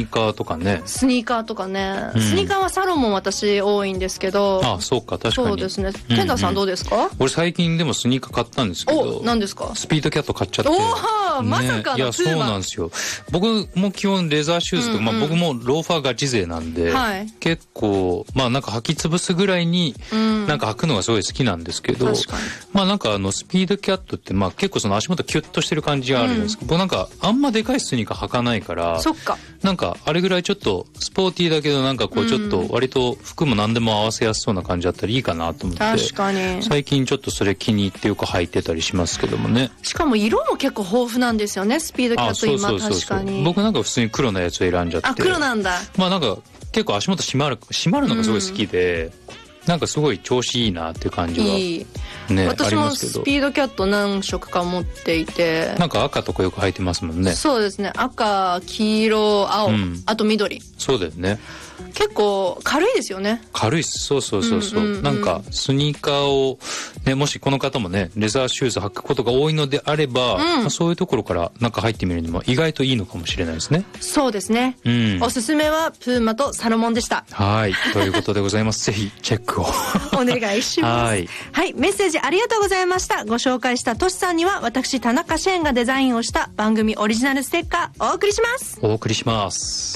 ニーカーとかね。 スニーカーとかね、スニーカーはサロモン私多いんですけど。 あ、そうか、確かに。 そうですね。天田さんどうですか？ 俺最近でもスニーカー買ったんですけど。 お、何ですか？ スピードキャット買っちゃって。 おー、まさかのいや、そうなんですよ。僕も基本レザーシューズとか、僕もローファーガチ勢なんで、結構、なんか履き潰すぐらいに、なんか履くのがすごい好きなんですけど、なんかスピードキャットって結構その足元キュッとしてる感じがあるんですけど、僕なんかあんまでかいスニーカー履かないから、なんかあれぐらいちょっとスポーティーだけどなんかこうちょっと割と服も何でも合わせやすそうな感じだったらいいかなと思って、 確かに最近ちょっとそれ気に入ってよく履いてたりしますけどもね。しかも色も結構豊富なんですよね、スピードキャット今。確かに僕なんか普通に黒のやつを選んじゃって。 あ、黒なんだ。 なんか結構足元締まるのがすごい好きで、なんかすごい調子いいなっていう感じはね、 私もスピードキャット何色か持っていて、 なんか赤とかよく履いてますもんね。 そうですね、赤、黄色、青、あと緑。 そうだよね。 結構軽いですよね。 軽いっす。そうなんかスニーカーをね、もしこの方もねレザーシューズ履くことが多いのであれば、そういうところからなんか入ってみるにも意外といいのかもしれないですね。 そうですね。おすすめはプーマとサロモンでした。 はい、ということでございます。ぜひチェックをお願いします。はい、メッセージありがとうございました。ご紹介したトシさんには私田中シェーンがデザインをした番組オリジナルステッカーお送りします。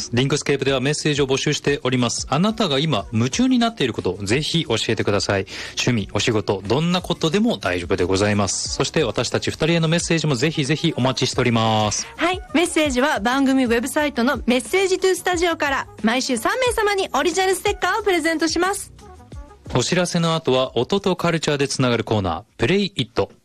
リンクスケープではメッセージを募集しております。あなたが今夢中になっていること、ぜひ教えてください。趣味、お仕事、どんなことでも大丈夫でございます。そして私たち2人へのメッセージもぜひぜひお待ちしております。はい、メッセージは番組ウェブサイトのメッセージトゥスタジオから毎週3名様にオリジナルステッカーをプレゼントします。 お知らせの後は音とカルチャーでつながるコーナー、プレイイット。